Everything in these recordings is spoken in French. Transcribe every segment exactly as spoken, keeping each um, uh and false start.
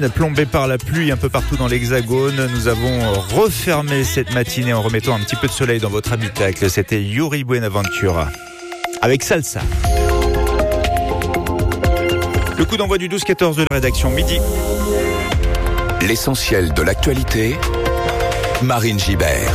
Plombé par la pluie un peu partout dans l'Hexagone, nous avons refermé cette matinée en remettant un petit peu de soleil dans votre habitacle. C'était Yuri Buenaventura avec Salsa. Le coup d'envoi du douze quatorze de la rédaction midi. L'essentiel de l'actualité, Marine Gibert.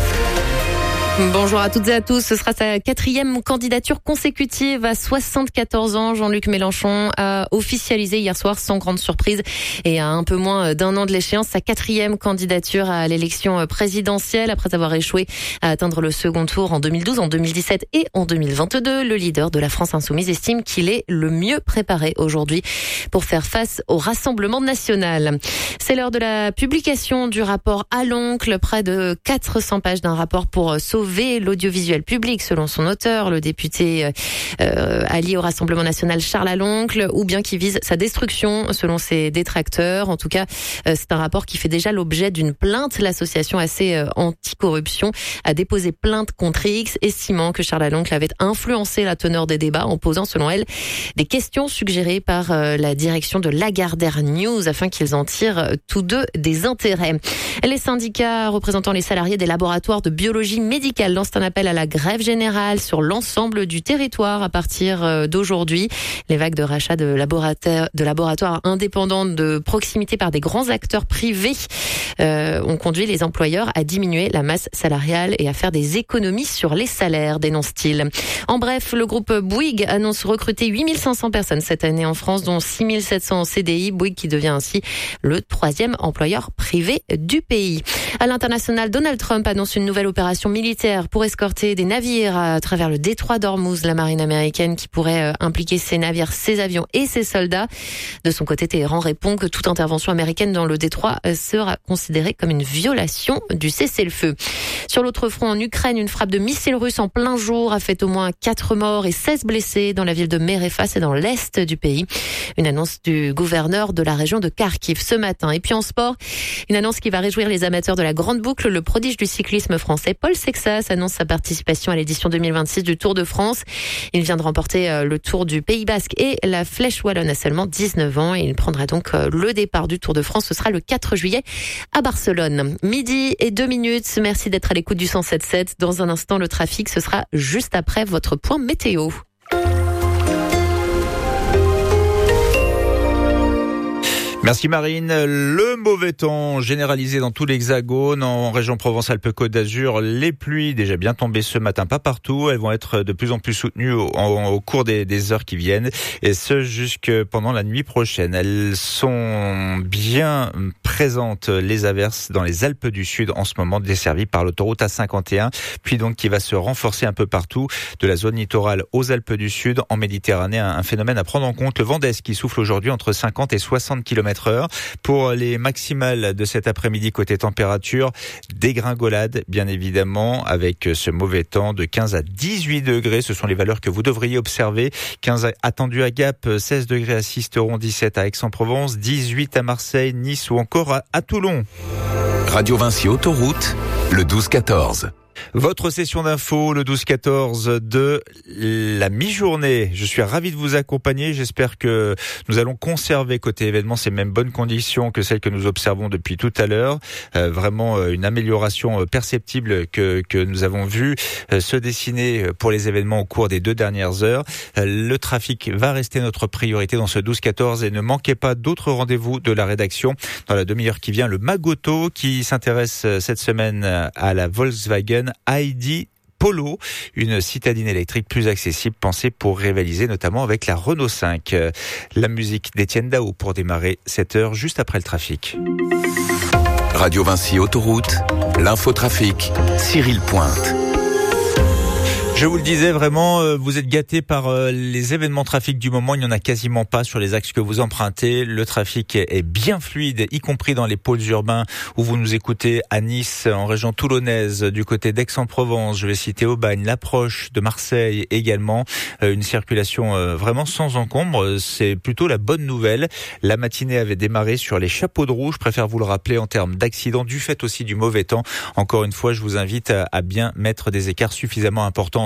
Bonjour à toutes et à tous. Ce sera sa quatrième candidature consécutive à soixante-quatorze ans. Jean-Luc Mélenchon a officialisé hier soir, sans grande surprise, et à un peu moins d'un an de l'échéance, sa quatrième candidature à l'élection présidentielle. Après avoir échoué à atteindre le second tour en deux mille douze, en deux mille dix-sept et en deux mille vingt-deux, le leader de la France Insoumise estime qu'il est le mieux préparé aujourd'hui pour faire face au Rassemblement national. C'est l'heure de la publication du rapport à l'oncle, près de quatre cents pages d'un rapport pour sauver l'audiovisuel public, selon son auteur, le député euh, allié au Rassemblement national Charles Aloncle, ou bien qui vise sa destruction, selon ses détracteurs. En tout cas, euh, c'est un rapport qui fait déjà l'objet d'une plainte. L'association assez euh, anticorruption a déposé plainte contre X, estimant que Charles Aloncle avait influencé la teneur des débats en posant, selon elle, des questions suggérées par euh, la direction de Lagardère News, afin qu'ils en tirent euh, tous deux des intérêts. Les syndicats représentant les salariés des laboratoires de biologie médicale Elle lance un appel à la grève générale sur l'ensemble du territoire à partir d'aujourd'hui. Les vagues de rachat de laboratoires, de laboratoires indépendants de proximité par des grands acteurs privés euh, ont conduit les employeurs à diminuer la masse salariale et à faire des économies sur les salaires, dénonce-t-il. En bref, le groupe Bouygues annonce recruter huit mille cinq cents personnes cette année en France, dont six mille sept cents en C D I. Bouygues qui devient ainsi le troisième employeur privé du pays. À l'international, Donald Trump annonce une nouvelle opération militaire pour escorter des navires à travers le détroit d'Ormuz, la marine américaine qui pourrait impliquer ses navires, ses avions et ses soldats. De son côté, Téhéran répond que toute intervention américaine dans le détroit sera considérée comme une violation du cessez-le-feu. Sur l'autre front, en Ukraine, une frappe de missiles russes en plein jour a fait au moins quatre morts et seize blessés dans la ville de Merefa, c'est dans l'est du pays. Une annonce du gouverneur de la région de Kharkiv ce matin. Et puis en sport, une annonce qui va réjouir les amateurs de la grande boucle. Le prodige du cyclisme français, Paul Sexas, annonce sa participation à l'édition deux mille vingt-six du Tour de France. Il vient de remporter le Tour du Pays Basque et la Flèche Wallonne à seulement dix-neuf ans. Et il prendra donc le départ du Tour de France. Ce sera le quatre juillet à Barcelone. Midi et deux minutes. Merci d'être à l'écoute du cent sept sept. Dans un instant, le trafic, ce sera juste après votre point météo. Merci Marine. Le mauvais temps généralisé dans tout l'Hexagone, en région Provence-Alpes-Côte d'Azur. Les pluies déjà bien tombées ce matin, pas partout. Elles vont être de plus en plus soutenues au, au cours des, des heures qui viennent, et ce jusque pendant la nuit prochaine. Elles sont bien présentes, les averses, dans les Alpes du Sud en ce moment, desservies par l'autoroute A cinquante et un, puis donc qui va se renforcer un peu partout, de la zone littorale aux Alpes du Sud, en Méditerranée. Un, un phénomène à prendre en compte, le vent d'est qui souffle aujourd'hui entre cinquante et soixante kilomètres heure. Pour les maximales de cet après-midi côté température, dégringolade bien évidemment, avec ce mauvais temps de quinze à dix-huit degrés. Ce sont les valeurs que vous devriez observer. quinze attendu à Gap, seize degrés à Sisteron, dix-sept à Aix-en-Provence, dix-huit à Marseille, Nice ou encore à, à Toulon. Radio Vinci Autoroute, le douze quatorze. Votre session d'info, le douze quatorze de la mi-journée. Je suis ravi de vous accompagner. J'espère que nous allons conserver côté événement ces mêmes bonnes conditions que celles que nous observons depuis tout à l'heure. Euh, vraiment une amélioration perceptible que, que nous avons vu euh, se dessiner pour les événements au cours des deux dernières heures. Euh, le trafic va rester notre priorité dans ce douze quatorze, et ne manquez pas d'autres rendez-vous de la rédaction. Dans la demi-heure qui vient, le Magoto qui s'intéresse cette semaine à la Volkswagen I D Polo, une citadine électrique plus accessible, pensée pour rivaliser notamment avec la Renault cinq. La musique d'Étienne Dao pour démarrer cette heure juste après le trafic. Radio Vinci Autoroute, l'infotrafic, Cyril Pointe. Je vous le disais, vraiment, vous êtes gâtés par les événements trafic du moment. Il n'y en a quasiment pas sur les axes que vous empruntez. Le trafic est bien fluide, y compris dans les pôles urbains où vous nous écoutez, à Nice, en région toulonnaise, du côté d'Aix-en-Provence. Je vais citer Aubagne, l'approche de Marseille également. Une circulation vraiment sans encombre. C'est plutôt la bonne nouvelle. La matinée avait démarré sur les chapeaux de roue. Je préfère vous le rappeler en termes d'accidents, du fait aussi du mauvais temps. Encore une fois, je vous invite à bien mettre des écarts suffisamment importants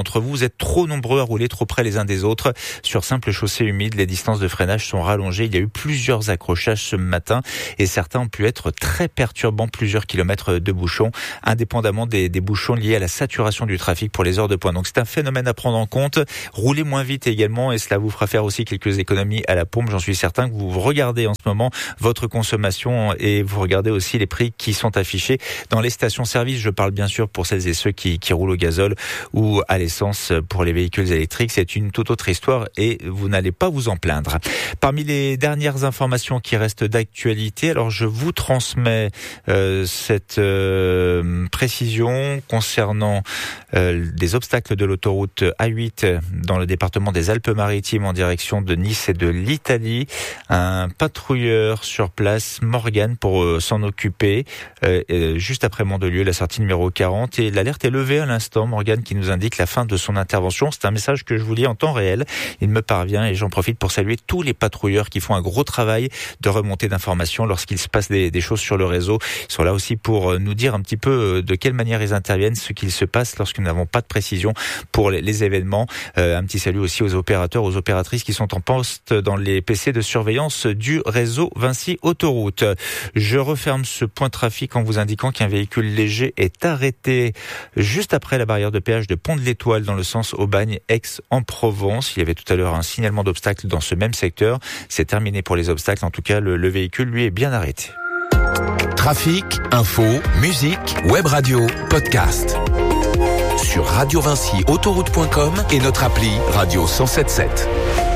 entre vous. Vous êtes trop nombreux à rouler trop près les uns des autres. Sur simple chaussée humide, les distances de freinage sont rallongées. Il y a eu plusieurs accrochages ce matin et certains ont pu être très perturbants, plusieurs kilomètres de bouchons, indépendamment des, des bouchons liés à la saturation du trafic pour les heures de pointe. Donc c'est un phénomène à prendre en compte. Roulez moins vite également et cela vous fera faire aussi quelques économies à la pompe. J'en suis certain que vous regardez en ce moment votre consommation et vous regardez aussi les prix qui sont affichés dans les stations-service. Je parle bien sûr pour celles et ceux qui, qui roulent au gazole ou à l'essence pour les véhicules électriques. C'est une toute autre histoire et vous n'allez pas vous en plaindre. Parmi les dernières informations qui restent d'actualité, alors je vous transmets euh, cette euh, précision concernant euh, des obstacles de l'autoroute A huit dans le département des Alpes-Maritimes en direction de Nice et de l'Italie. Un patrouilleur sur place, Morgane, pour euh, s'en occuper, euh, euh, juste après Mandelieu, la sortie numéro quarante. Et l'alerte est levée à l'instant. Morgane qui nous indique la fin de son intervention. C'est un message que je vous lis en temps réel. Il me parvient et j'en profite pour saluer tous les patrouilleurs qui font un gros travail de remontée d'informations lorsqu'il se passe des, des choses sur le réseau. Ils sont là aussi pour nous dire un petit peu de quelle manière ils interviennent, ce qu'il se passe lorsque nous n'avons pas de précision pour les, les événements. Euh, un petit salut aussi aux opérateurs, aux opératrices qui sont en poste dans les P C de surveillance du réseau Vinci Autoroute. Je referme ce point trafic en vous indiquant qu'un véhicule léger est arrêté juste après la barrière de péage de Pont de l'Étoile dans le sens Aubagne-Aix-en-Provence. Il y avait tout à l'heure un signalement d'obstacle dans ce même secteur. C'est terminé pour les obstacles. En tout cas, le, le véhicule, lui, est bien arrêté. Trafic, info, musique, web radio, podcast. Sur radio vinci autoroute point com et notre appli Radio cent sept sept.